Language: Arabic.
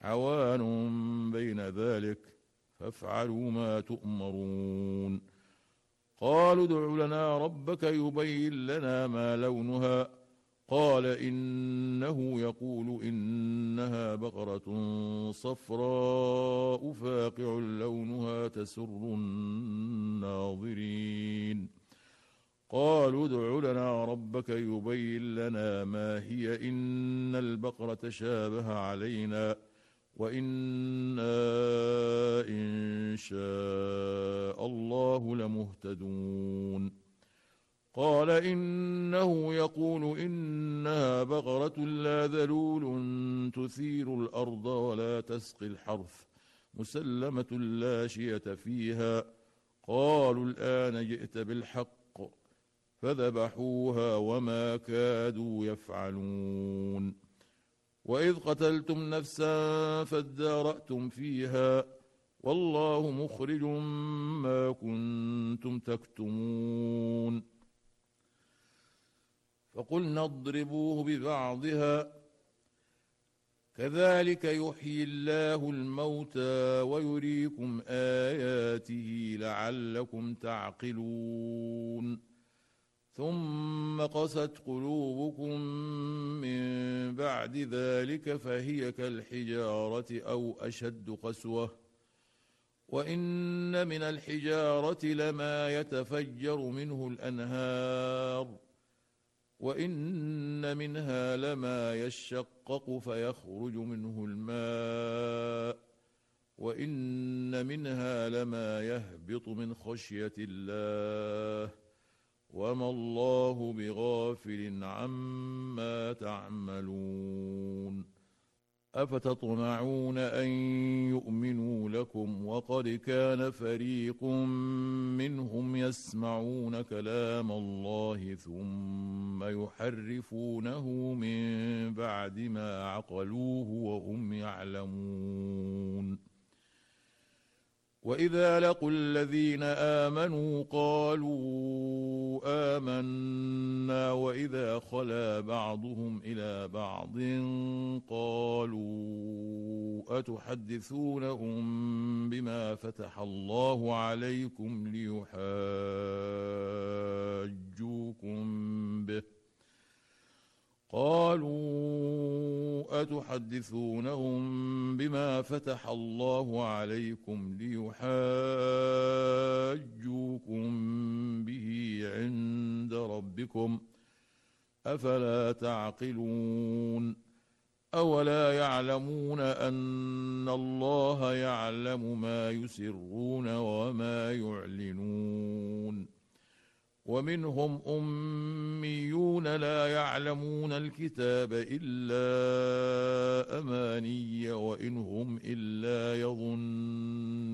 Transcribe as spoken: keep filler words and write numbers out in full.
عوان بين ذلك فافعلوا ما تؤمرون. قالوا ادع لنا ربك يبين لنا ما لونها قال إنه يقول إنها بقرة صفراء فاقع لونها تسر الناظرين. قالوا ادع لنا ربك يبين لنا ما هي إن البقرة شابه علينا وإنا إن شاء الله لمهتدون. قال إنه يقول إنها بقرة لا ذلول تثير الأرض ولا تسقي الحرث مسلمة لا شية فيها. قالوا الآن جئت بالحق فذبحوها وما كادوا يفعلون. وإذ قتلتم نفسا فادارأتم فيها والله مخرج ما كنتم تكتمون. فقلنا اضربوه ببعضها كذلك يحيي الله الموتى ويريكم آياته لعلكم تعقلون. ثم قست قلوبكم من بعد ذلك فهي كالحجارة أو أشد قسوة وإن من الحجارة لما يتفجر منه الأنهار وإن منها لما يشقق فيخرج منه الماء وإن منها لما يهبط من خشية الله وما الله بغافل عما تعملون. أفتطمعون أن يؤمنوا لكم وقد كان فريق منهم يسمعون كلام الله ثم يحرفونه من بعد ما عقلوه وهم يعلمون. وإذا لقوا الذين آمنوا قالوا آمنا وإذا خلا بعضهم إلى بعض قالوا أتحدثونهم بما فتح الله عليكم ليحاجوكم به قالوا أتحدثونهم بما فتح الله عليكم ليحاجوكم به عند ربكم أفلا تعقلون. أولا يعلمون أن الله يعلم ما يسرون وما يعلنون. ومنهم أميون لا يعلمون الكتاب إلا أماني وإن هم إلا يظنون.